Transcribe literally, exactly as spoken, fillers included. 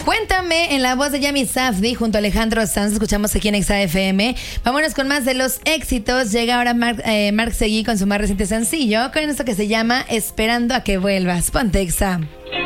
Cuéntame, en la voz de Yami Safdie junto a Alejandro Sanz, escuchamos aquí en Exa F M. Vámonos con más de los éxitos. Llega ahora Marc, eh, Marc Seguí con su más reciente sencillo, con esto que se llama Esperando a que vuelvas. Ponte Exa.